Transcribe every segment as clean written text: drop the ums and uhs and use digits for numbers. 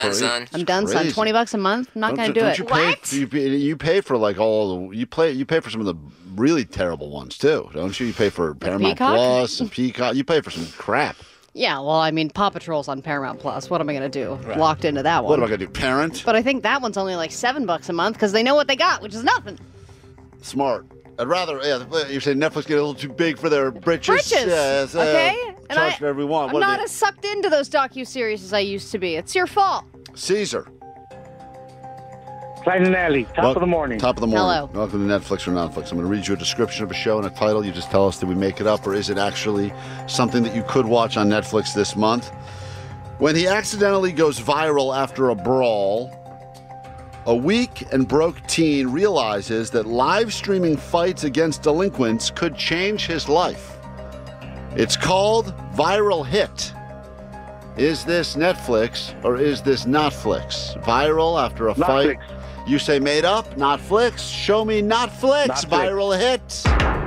done, son. I'm done, son. Crazy. $20 a month. I'm not going to do it. You pay for like all the you pay for some of the really terrible ones too, don't you? You pay for Paramount Peacock? Plus and Peacock. You pay for some crap. Yeah, well, I mean, Paw Patrol's on Paramount Plus. What am I going to do? Locked into that one. What am I gonna do? Parent? But I think that one's only like $7 a month because they know what they got, which is nothing. Smart. I'd rather, you say Netflix get a little too big for their britches. Britches, Yes, okay? And charge for every one. I'm What are not they- as sucked into those docuseries as I used to be. It's your fault. Caesar. Clyde and Alley, top of the morning. Top of the morning. Hello. Welcome to Netflix or Nonflix. I'm going to read you a description of a show and a title. You just tell us, did we make it up, or is it actually something that you could watch on Netflix this month? When he accidentally goes viral after a brawl, a weak and broke teen realizes that live streaming fights against delinquents could change his life. It's called Viral Hit. Is this Netflix or is this Notflix? Viral after a fight. Notflix. You say made up, Notflix. Show me Notflix. Notflix. Viral Hit.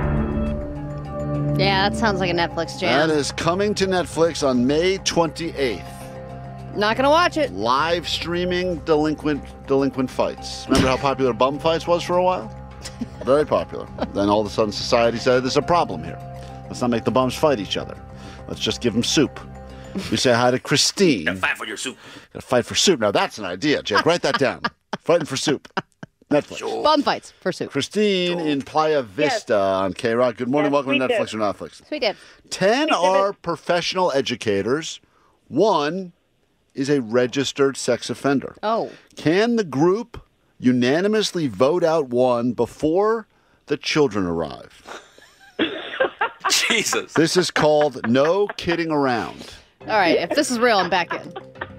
Yeah, that sounds like a Netflix jam. That is coming to Netflix on May 28th. Not going to watch it. Live streaming delinquent fights. Remember how popular bum fights was for a while? Very popular. Then all of a sudden society said there's a problem here. Let's not make the bums fight each other. Let's just give them soup. We say hi to Christine. Fight for your soup. Gotta fight for soup. Now that's an idea, Jake. Write that down. Fighting for soup. Netflix. Bum fights for soup. Christine in Playa Vista on K-Rock. Good morning. Yes, Welcome to we Netflix did. or Notflix. Sweet did. 10 are professional educators. 1 is a registered sex offender. Oh. Can the group unanimously vote out one before the children arrive? Jesus. This is called no kidding around. All right, if this is real, I'm back in.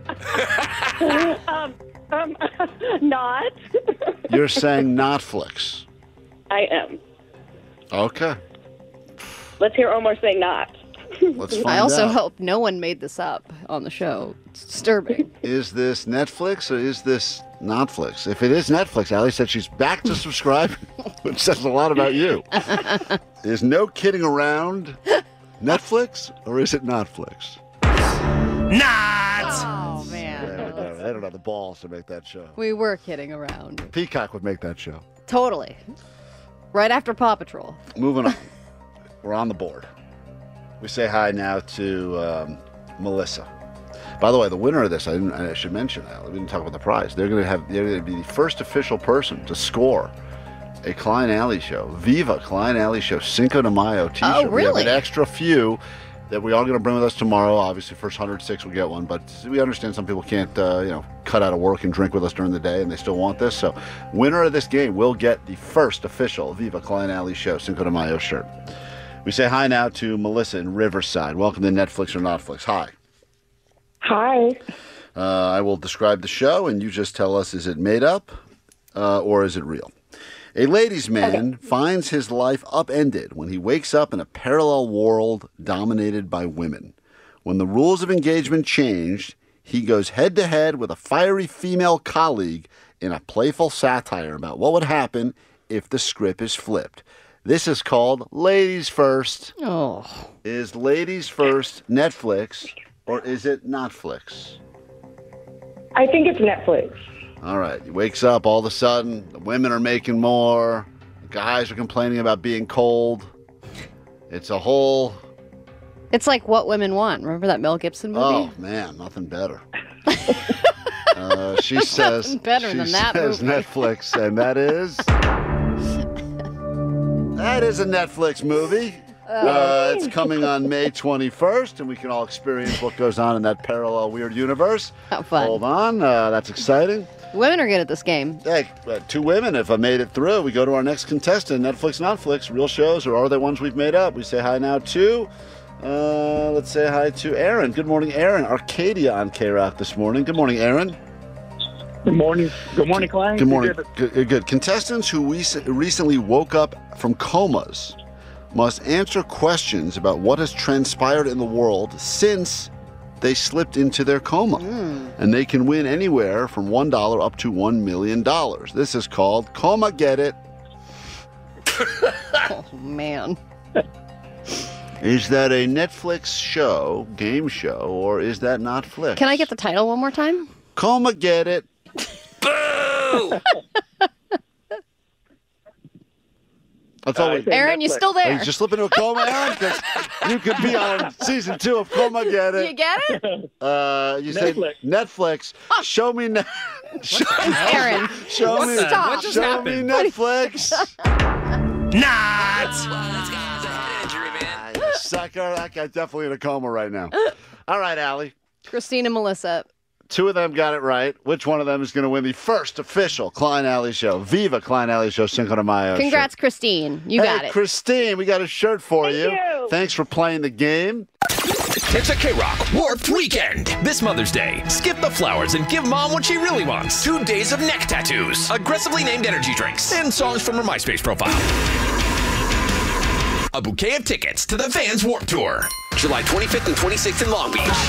Not. You're saying Notflix. I am. Okay. Let's hear Omar say not. Let's find I also out. hope no one made this up on the show. It's disturbing. Is this Netflix or is this Notflix? If it is Netflix, Allie said she's back to subscribe, which says a lot about you. Is no kidding around Netflix or is it Notflix? Not. Oh, man. They don't have the balls to make that show. We were kidding around. Peacock would make that show. Totally. Right after Paw Patrol. Moving on. We're on the board. We say hi now to Melissa. By the way, the winner of this, I should mention, we didn't talk about the prize. They're going to be the first official person to score a Klein Alley Show, Viva Klein Alley Show Cinco de Mayo t-shirt. Oh, We have really? an extra few that we are going to bring with us tomorrow. Obviously, first 106 will get one, but we understand some people can't, cut out of work and drink with us during the day, and they still want this. So, winner of this game will get the first official Viva Klein Alley Show Cinco de Mayo shirt. We say hi now to Melissa in Riverside. Welcome to Netflix or Notflix. Hi. Hi. I will describe the show, and you just tell us, is it made up or is it real? A ladies' man finds his life upended when he wakes up in a parallel world dominated by women. When the rules of engagement changed, he goes head-to-head with a fiery female colleague in a playful satire about what would happen if the script is flipped. This is called Ladies First. Oh. Is Ladies First Netflix or is it Notflix? I think it's Netflix. All right. He wakes up all of a sudden. The women are making more. The guys are complaining about being cold. It's a whole... It's like What Women Want. Remember that Mel Gibson movie? Oh, man. Nothing better. She says... better than that says movie. Netflix, and that is... That is a Netflix movie. It's coming on May 21st, and we can all experience what goes on in that parallel weird universe. How fun. Hold on. That's exciting. Women are good at this game. Hey, 2 women, if I made it through. We go to our next contestant, Netflix, Notflix, real shows, or are they ones we've made up? We say hi now to, let's say hi to Aaron. Good morning, Aaron. Arcadia on K-Rock this morning. Good morning, Aaron. Good morning. Good morning, Klein. Good morning. You did it. Good. Contestants who recently woke up from comas must answer questions about what has transpired in the world since they slipped into their coma. And they can win anywhere from $1 up to $1 million. This is called Coma Get It. Oh, man. Is that a Netflix show, game show, or is that Notflix? Can I get the title one more time? Coma, get it. Boo! That's all. Aaron, you still Are there? you just slipping into a coma, Aaron? 'Cause you could be on season 2 of Coma, get it. You get it? You said Netflix. Show me Aaron, Show me. stop. What just Show happened? me Netflix. Not! You sucker. That guy's definitely in a coma right now. All right, Allie. Christine and Melissa. 2 of them got it right. Which one of them is going to win the first official Klein Alley Show? Viva Klein Alley Show Cinco de Mayo. Congrats, shirt. Christine. You got Hey, it. Christine, we got a shirt for Thank you. Thanks for playing the game. It's a K-Rock Warped Weekend. This Mother's Day, skip the flowers and give Mom what she really wants. 2 days of neck tattoos, aggressively named energy drinks, and songs from her MySpace profile. A bouquet of tickets to the Vans Warped Tour, July 25th and 26th in Long Beach.